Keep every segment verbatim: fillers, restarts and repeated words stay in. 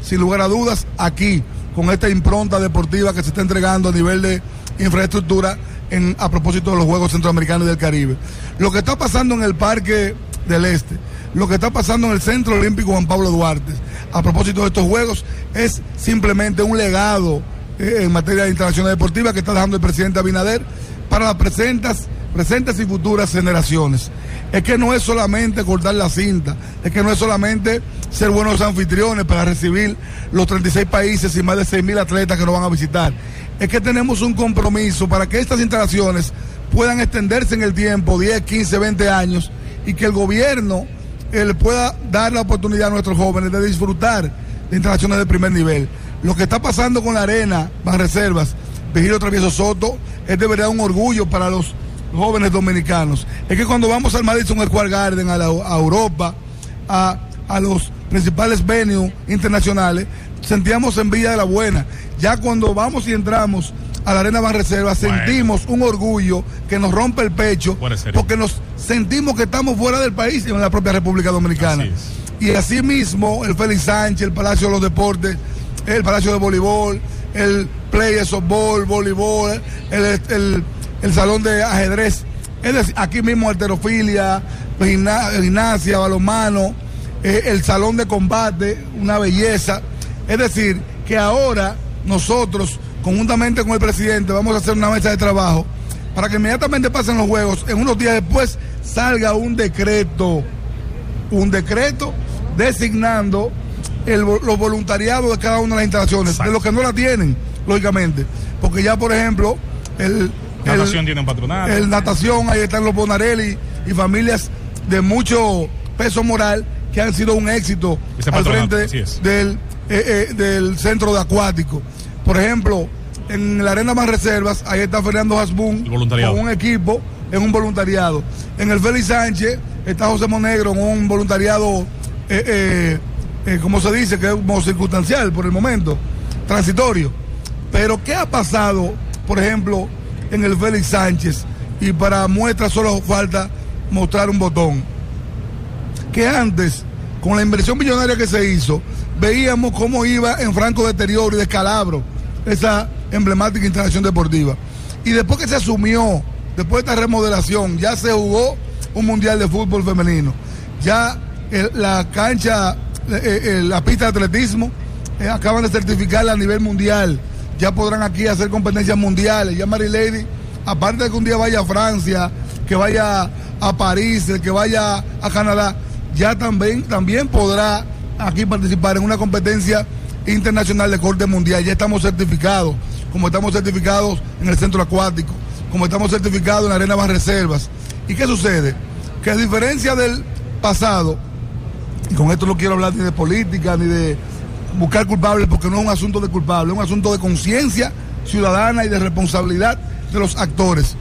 sin lugar a dudas, aquí, con esta impronta deportiva que se está entregando a nivel de infraestructura en, a propósito de los Juegos Centroamericanos y del Caribe. Lo que está pasando en el Parque del Este, lo que está pasando en el Centro Olímpico Juan Pablo Duarte, a propósito de estos Juegos, es simplemente un legado eh, en materia internacional deportiva que está dejando el presidente Abinader para las presentes, presentes y futuras generaciones. Es que no es solamente cortar la cinta, es que no es solamente ser buenos anfitriones para recibir los treinta y seis países y más de seis mil atletas que nos van a visitar. Es que tenemos un compromiso para que estas instalaciones puedan extenderse en el tiempo, diez, quince, veinte años, y que el gobierno eh, le pueda dar la oportunidad a nuestros jóvenes de disfrutar de instalaciones de primer nivel. Lo que está pasando con la arena Banreservas, Virgilio Travieso Soto, es de verdad un orgullo para los jóvenes dominicanos. Es que cuando vamos al Madison Square Garden, a, la, a Europa, a, a los principales venues internacionales, sentíamos envidia de la buena. Ya cuando vamos y entramos a la arena Banreservas, bueno, sentimos un orgullo que nos rompe el pecho, porque nos sentimos que estamos fuera del país y en la propia República Dominicana. Así es. Y así mismo el Félix Sánchez, el Palacio de los Deportes, el Palacio de Voleibol, el Play de Softball, Voleibol, el, el, el, el Salón de Ajedrez, es decir, aquí mismo alterofilia, gimnasia, balonmano, eh, el Salón de Combate, una belleza. Es decir, que ahora nosotros, conjuntamente con el presidente, vamos a hacer una mesa de trabajo para que inmediatamente pasen los Juegos, en unos días después salga un decreto, un decreto designando el, los voluntariados de cada una de las instalaciones. Exacto. De los que no la tienen, lógicamente, porque ya, por ejemplo, el natación el, tiene un patronato. El natación, ahí están los Bonarelli y familias de mucho peso moral que han sido un éxito al frente del, eh, eh, del centro de acuático. Por ejemplo, en la arena Banreservas, ahí está Fernando Hasbún con un equipo en un voluntariado. En el Félix Sánchez está José Monegro en un voluntariado, eh, eh, eh, como se dice, que es como circunstancial por el momento, transitorio. Pero ¿qué ha pasado, por ejemplo, en el Félix Sánchez? Y para muestra solo falta mostrar un botón. Que antes, con la inversión millonaria que se hizo, veíamos cómo iba en franco deterioro y descalabro esa emblemática instalación deportiva. Y después que se asumió, después de esta remodelación, ya se jugó un mundial de fútbol femenino. Ya el, la cancha, eh, eh, la pista de atletismo, eh, acaban de certificarla a nivel mundial. Ya podrán aquí hacer competencias mundiales. Ya Mary Lady, aparte de que un día vaya a Francia, que vaya a París, que vaya a Canadá, ya también, también podrá aquí participar en una competencia internacional de corte mundial. Ya estamos certificados, como estamos certificados en el centro acuático, como estamos certificados en la arena Banreservas. ¿Y qué sucede? Que a diferencia del pasado, y con esto no quiero hablar ni de política, ni de buscar culpables, porque no es un asunto de culpable, es un asunto de conciencia ciudadana y de responsabilidad de los actores.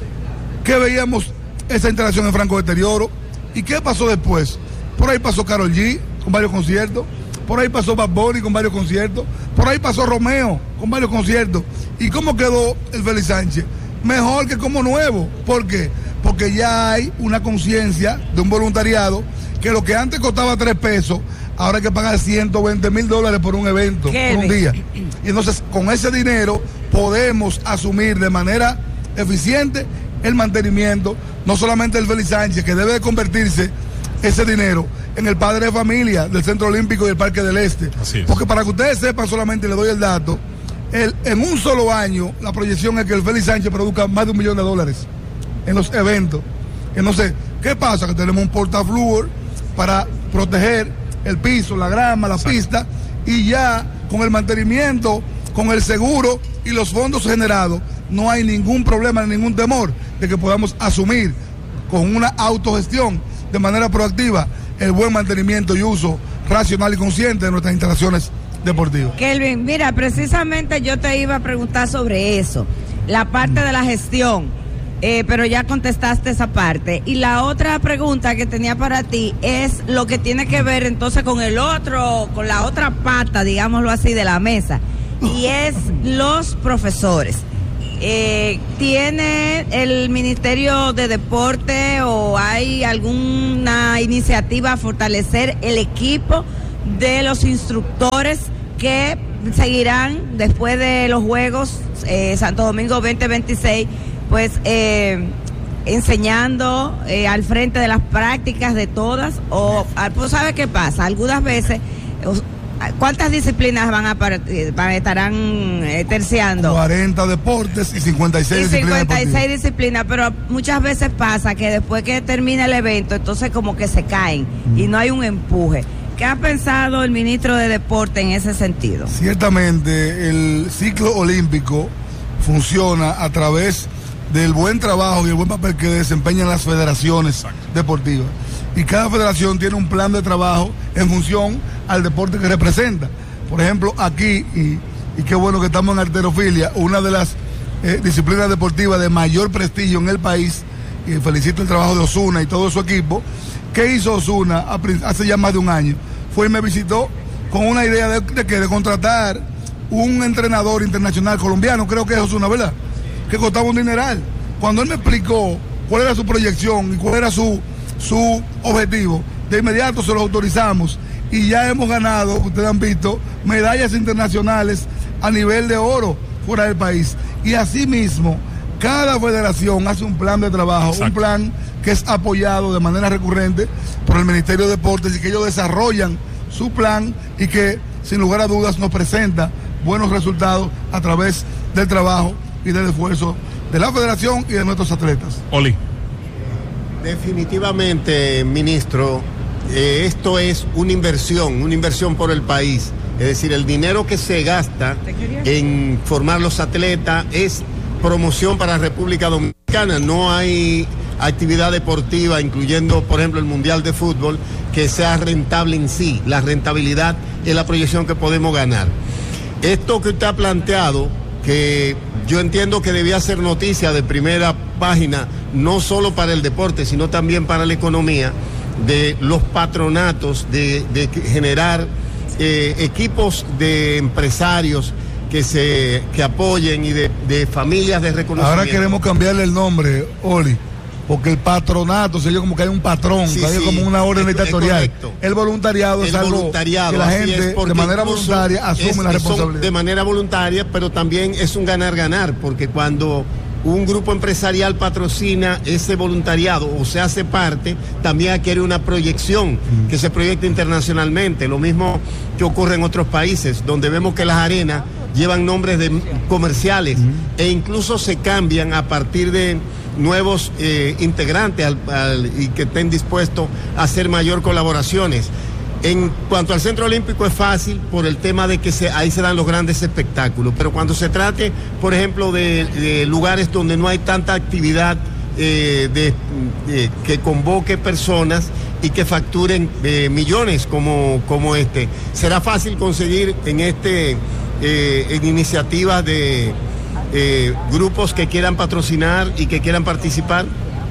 ¿Qué veíamos esa instalación en franco deterioro? ¿Y qué pasó después? Por ahí pasó Karol G con varios conciertos, por ahí pasó Bad Bunny con varios conciertos, por ahí pasó Romeo con varios conciertos. ¿Y cómo quedó el Félix Sánchez? Mejor que como nuevo. ¿Por qué? Porque ya hay una conciencia de un voluntariado que lo que antes costaba tres pesos, ahora hay que pagar ciento veinte mil dólares por un evento, por un día. Y entonces con ese dinero podemos asumir de manera eficiente el mantenimiento, no solamente del Félix Sánchez, que debe de convertirse ese dinero en el padre de familia del Centro Olímpico y el Parque del Este. Porque para que ustedes sepan, solamente le doy el dato, el, en un solo año la proyección es que el Félix Sánchez produzca más de un millón de dólares en los eventos. Entonces, ¿qué pasa? Que tenemos un portafluor para proteger el piso, la grama, la Exacto. pista, y ya con el mantenimiento, con el seguro y los fondos generados, no hay ningún problema, ningún temor de que podamos asumir con una autogestión de manera proactiva el buen mantenimiento y uso racional y consciente de nuestras instalaciones deportivas. Kelvin, mira, precisamente yo te iba a preguntar sobre eso, la parte de la gestión, eh, pero ya contestaste esa parte. Y la otra pregunta que tenía para ti es lo que tiene que ver entonces con el otro, con la otra pata, digámoslo así, de la mesa, y es los profesores. Eh, ¿Tiene el Ministerio de Deporte o hay alguna iniciativa a fortalecer el equipo de los instructores que seguirán después de los Juegos eh, Santo Domingo veinte veintiséis, pues eh, enseñando eh, al frente de las prácticas de todas? O pues, ¿sabe qué pasa? Algunas veces, ¿cuántas disciplinas van a, van a estarán eh, terciando? cuarenta deportes y cincuenta y seis y disciplinas. cincuenta y seis disciplinas, pero muchas veces pasa que después que termina el evento, entonces como que se caen mm. y no hay un empuje. ¿Qué ha pensado el ministro de Deporte en ese sentido? Ciertamente el ciclo olímpico funciona a través del buen trabajo y el buen papel que desempeñan las federaciones Exacto. deportivas. Y cada federación tiene un plan de trabajo en función al deporte que representa. Por ejemplo, aquí, y, y qué bueno que estamos en halterofilia, una de las eh, disciplinas deportivas de mayor prestigio en el país, y felicito el trabajo de Osuna y todo su equipo. ¿Qué hizo Osuna hace ya más de un año? Fue y me visitó con una idea de, de, de, de contratar un entrenador internacional colombiano, creo que es Osuna, ¿verdad? Que costaba un dineral. Cuando él me explicó cuál era su proyección y cuál era su, su objetivo, de inmediato se lo autorizamos y ya hemos ganado, ustedes han visto, medallas internacionales a nivel de oro fuera del país. Y asimismo, cada federación hace un plan de trabajo, Exacto. un plan que es apoyado de manera recurrente por el Ministerio de Deportes y que ellos desarrollan su plan y que sin lugar a dudas nos presenta buenos resultados a través del trabajo y del esfuerzo de la federación y de nuestros atletas. Oli. Definitivamente, ministro, eh, esto es una inversión, una inversión por el país. Es decir, el dinero que se gasta en formar los atletas es promoción para la República Dominicana. No hay actividad deportiva, incluyendo, por ejemplo, el Mundial de Fútbol, que sea rentable en sí. La rentabilidad es la proyección que podemos ganar. Esto que usted ha planteado, que yo entiendo que debía ser noticia de primera página, no solo para el deporte, sino también para la economía, de los patronatos, de, de generar eh, equipos de empresarios que se que apoyen y de, de familias de reconocimiento. Ahora queremos cambiarle el nombre, Oli, porque el patronato se oye como que hay un patrón, sí, que hay sí, como una orden es, dictatorial. Es el voluntariado el es algo voluntariado, que la gente es, de manera voluntaria asume es, la responsabilidad. De manera voluntaria, pero también es un ganar-ganar, porque cuando un grupo empresarial patrocina ese voluntariado o se hace parte, también adquiere una proyección mm. que se proyecta internacionalmente. Lo mismo que ocurre en otros países, donde vemos que las arenas llevan nombres de comerciales mm. e incluso se cambian a partir de nuevos eh, integrantes al, al, y que estén dispuestos a hacer mayor colaboraciones. En cuanto al Centro Olímpico es fácil por el tema de que se, ahí se dan los grandes espectáculos, pero cuando se trate, por ejemplo, de, de lugares donde no hay tanta actividad eh, de, de, que convoque personas y que facturen eh, millones como, como este, será fácil conseguir en este eh, en iniciativas de eh, grupos que quieran patrocinar y que quieran participar.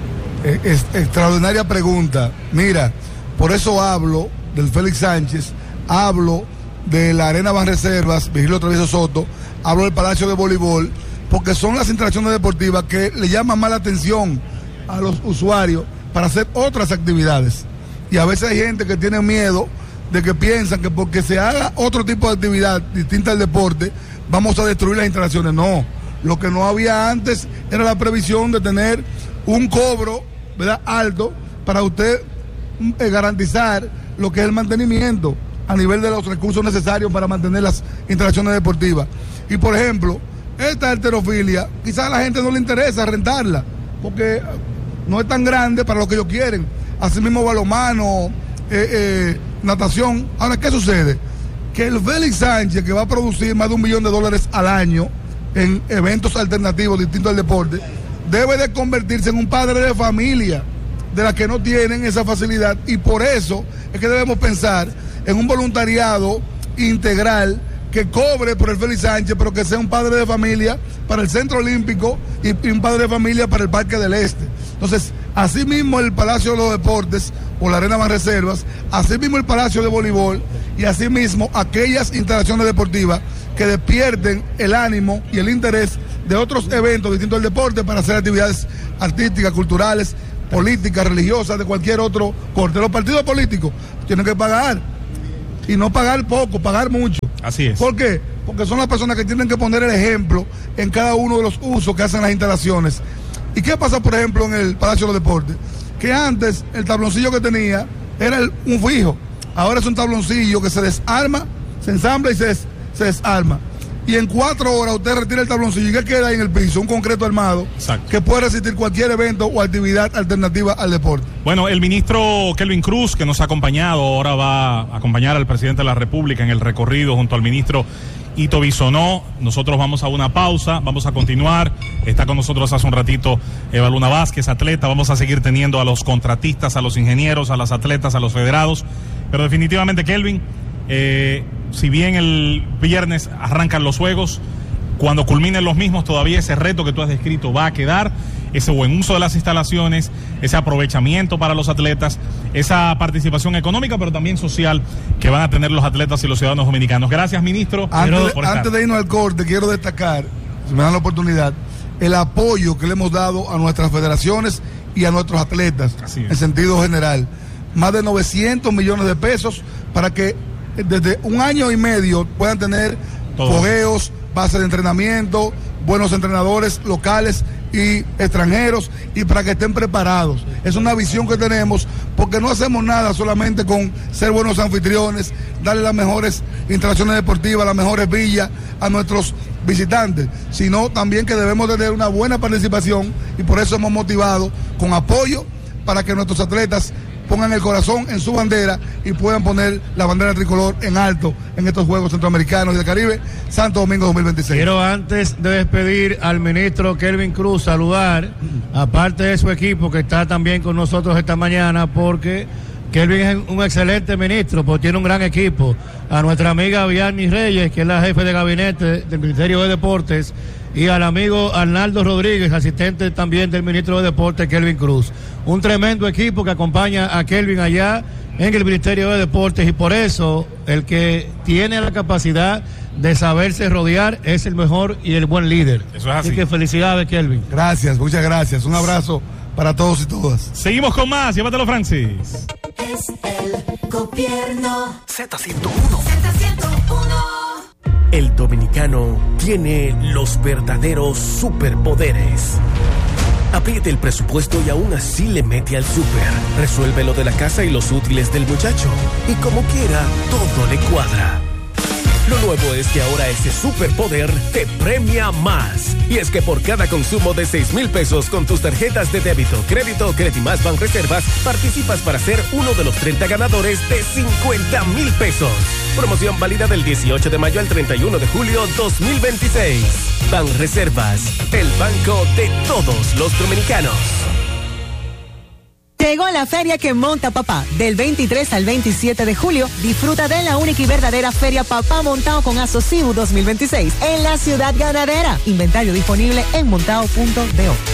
Es, extraordinaria pregunta. Mira, por eso hablo del Félix Sánchez, hablo de la Arena Banreservas, Virgilio Travieso Soto, hablo del Palacio de Voleibol, porque son las instalaciones deportivas que le llaman más la atención a los usuarios para hacer otras actividades. Y a veces hay gente que tiene miedo de que piensan que porque se haga otro tipo de actividad distinta al deporte, vamos a destruir las instalaciones. No, lo que no había antes era la previsión de tener un cobro, ¿verdad?, alto para usted eh, garantizar lo que es el mantenimiento a nivel de los recursos necesarios para mantener las instalaciones deportivas. Y por ejemplo, esta halterofilia, quizás a la gente no le interesa rentarla, porque no es tan grande para lo que ellos quieren. Asimismo, balonmano, eh, eh, natación. Ahora, ¿qué sucede? Que el Félix Sánchez, que va a producir más de un millón de dólares al año en eventos alternativos distintos al deporte, debe de convertirse en un padre de familia de las que no tienen esa facilidad, y por eso es que debemos pensar en un voluntariado integral que cobre por el Félix Sánchez, pero que sea un padre de familia para el Centro Olímpico y, y un padre de familia para el Parque del Este. Entonces, así mismo el Palacio de los Deportes o la Arena Banreservas, así mismo el Palacio de Voleibol y así mismo aquellas instalaciones deportivas que despierten el ánimo y el interés de otros eventos distintos al deporte para hacer actividades artísticas, culturales, políticas, religiosas, de cualquier otro corte. Los partidos políticos tienen que pagar y no pagar poco, pagar mucho. Así es. ¿Por qué? Porque son las personas que tienen que poner el ejemplo en cada uno de los usos que hacen las instalaciones. ¿Y qué pasa, por ejemplo, en el Palacio de los Deportes? Que antes el tabloncillo que tenía era el, un fijo. Ahora es un tabloncillo que se desarma, se ensambla y se, des, se desarma. Y en cuatro horas usted retira el tabloncillo y ¿qué queda ahí en el piso? Un concreto armado. Exacto. Que puede resistir cualquier evento o actividad alternativa al deporte. Bueno, el ministro Kelvin Cruz, que nos ha acompañado, ahora va a acompañar al presidente de la República en el recorrido junto al ministro Ito Bisonó. Nosotros vamos a una pausa, vamos a continuar. Está con nosotros hace un ratito Eva Luna Vázquez, atleta. Vamos a seguir teniendo a los contratistas, a los ingenieros, a las atletas, a los federados. Pero definitivamente, Kelvin, eh, si bien el viernes arrancan los juegos, cuando culminen los mismos, todavía ese reto que tú has descrito va a quedar. Ese buen uso de las instalaciones, ese aprovechamiento para los atletas, esa participación económica, pero también social que van a tener los atletas y los ciudadanos dominicanos. Gracias, ministro. Antes, de, antes de irnos al corte, quiero destacar, si me dan la oportunidad, el apoyo que le hemos dado a nuestras federaciones y a nuestros atletas en sentido general. Más de novecientos millones de pesos para que desde un año y medio puedan tener fogueos, bases de entrenamiento, buenos entrenadores locales y extranjeros, y para que estén preparados. Es una visión que tenemos, porque no hacemos nada solamente con ser buenos anfitriones, darle las mejores instalaciones deportivas, las mejores villas a nuestros visitantes, sino también que debemos tener una buena participación, y por eso hemos motivado con apoyo para que nuestros atletas pongan el corazón en su bandera y puedan poner la bandera tricolor en alto en estos Juegos Centroamericanos y del Caribe, Santo Domingo dos mil veintiséis. Quiero, antes de despedir al ministro Kelvin Cruz, saludar, aparte de su equipo que está también con nosotros esta mañana, porque Kelvin es un excelente ministro, porque tiene un gran equipo. A nuestra amiga Vianney Reyes, que es la jefe de gabinete del Ministerio de Deportes, y al amigo Arnaldo Rodríguez, asistente también del ministro de Deportes, Kelvin Cruz. Un tremendo equipo que acompaña a Kelvin allá en el Ministerio de Deportes, y por eso el que tiene la capacidad de saberse rodear es el mejor y el buen líder. Eso es así. Así que felicidades, Kelvin. Gracias, muchas gracias. Un abrazo para todos y todas. Seguimos con más, llévatelo, Francis. Es el gobierno. Z ciento uno. Z ciento uno. El dominicano tiene los verdaderos superpoderes. Apriete el presupuesto y aún así le mete al súper. Resuelve lo de la casa y los útiles del muchacho. Y como quiera, todo le cuadra. Lo nuevo es que ahora ese superpoder te premia más. Y es que por cada consumo de seis mil pesos con tus tarjetas de débito, crédito o Credimás Banreservas, participas para ser uno de los treinta ganadores de cincuenta mil pesos. Promoción válida del dieciocho de mayo al treinta y uno de julio dos mil veintiséis. Banreservas, el banco de todos los dominicanos. Llegó la feria que monta papá. Del veintitrés al veintisiete de julio, disfruta de la única y verdadera Feria Papá Montao con Asocibu dos mil veintiséis en la Ciudad Ganadera. Inventario disponible en montao punto do.